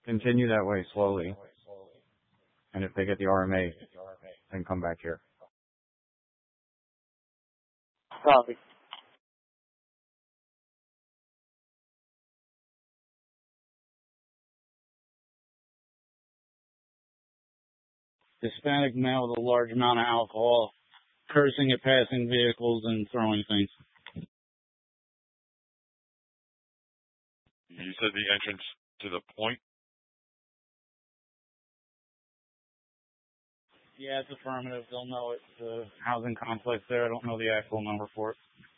Continue that way slowly, and if they get the RMA, then come back here. Copy. Hispanic male with a large amount of alcohol, cursing at passing vehicles and throwing things. You said the entrance to the point? Yeah, it's affirmative. They'll know it's a housing complex there. I don't know the actual number for it.